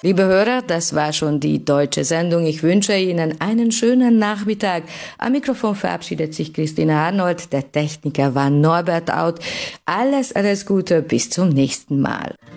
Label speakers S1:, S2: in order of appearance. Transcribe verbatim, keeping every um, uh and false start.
S1: Liebe Hörer, das war schon die deutsche Sendung. Ich wünsche Ihnen einen schönen Nachmittag. Am Mikrofon verabschiedet sich Christine Arnold. Der Techniker war Norbert Out. Alles, alles Gute. Bis zum nächsten Mal.